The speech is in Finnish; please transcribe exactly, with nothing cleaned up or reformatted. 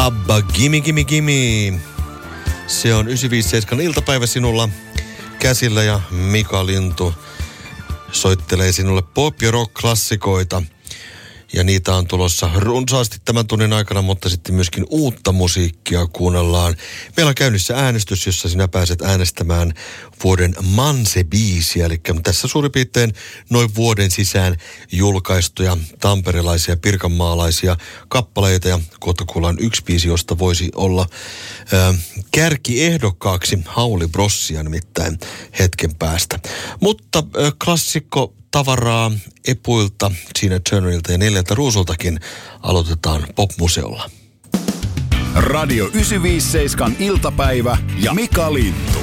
Abba, gimme, gimme, gimme. Se on yhdeksänsataaviisikymmentäseitsemän iltapäivä sinulla käsillä ja Mika Lintu soittelee sinulle pop- ja rock-klassikoita. Ja niitä on tulossa runsaasti tämän tunnin aikana, mutta sitten myöskin uutta musiikkia kuunnellaan. Meillä on käynnissä äänestys, jossa sinä pääset äänestämään vuoden Manse-biisiä. Eli tässä suurin piirtein noin vuoden sisään julkaistuja tamperelaisia, pirkanmaalaisia kappaleita. Ja kohta kuullaan yksi biisi, josta voisi olla äh, kärkiehdokkaaksi Hauli Brossia nimittäin hetken päästä. Mutta äh, klassikko tavaraa Epuilta, Tina Turnerilta ja Neljältä Ruusultakin aloitetaan Popmuseolla. Radio yhdeksänsataaviisikymmentäseitsemän iltapäivä ja Mika Lintu.